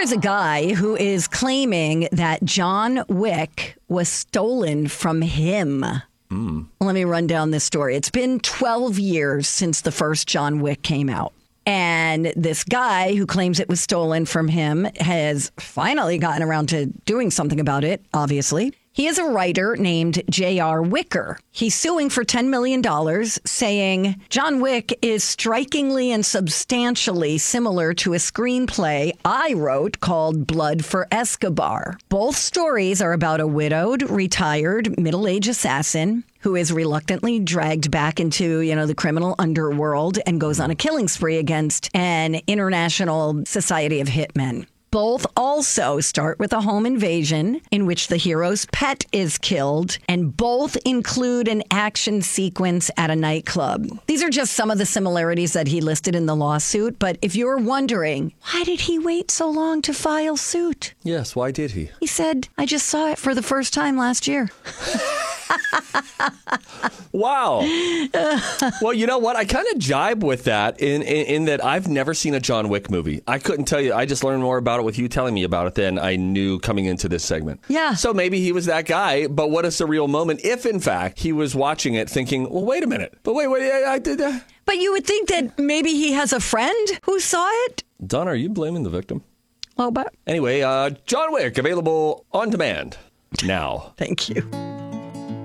There's a guy who is claiming that John Wick was stolen from him. Let me run down this story. It's been 12 years since the first John Wick came out. And this guy who claims it was stolen from him has finally gotten around to doing something about it, obviously. He is a writer named J.R. Wicker. He's suing for $10 million, saying John Wick is strikingly and substantially similar to a screenplay I wrote called Blood for Escobar. Both stories are about a widowed, retired, middle-aged assassin who is reluctantly dragged back into, the criminal underworld and goes on a killing spree against an international society of hitmen. Both also start with a home invasion in which the hero's pet is killed, and both include an action sequence at a nightclub. These are just some of the similarities that he listed in the lawsuit, but if you're wondering, why did he wait so long to file suit? Yes, why did he? He said, I just saw it for the first time last year. Wow. Well, you know what? I kind of jibe with that in that I've never seen a John Wick movie. I couldn't tell you. I just learned more about it with you telling me about it than I knew coming into this segment. Yeah. So maybe he was that guy, but what a surreal moment if, in fact, he was watching it thinking, well, wait a minute. But wait, I did that. But you would think that maybe he has a friend who saw it? Don, are you blaming the victim? Oh, but Anyway, John Wick, available on demand now. Thank you.